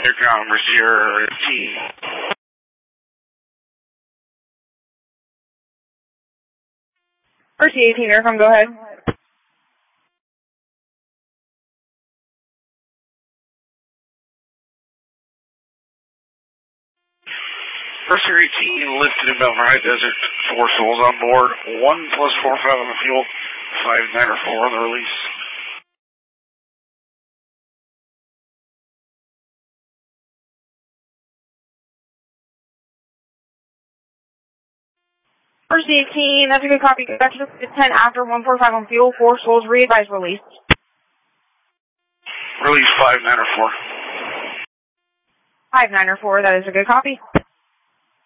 Aircraft number 018. RC-18 Aircom, go ahead. Purser 18 lifted in Belmar High Desert, 4 souls on board, 1 plus 45 on the fuel, 59 or 4 on the release. RC-18, that's a good copy. That's 10 after 145 on fuel, 4 souls, re-advise release. Release 59 or 4. 59 or 4, that is a good copy.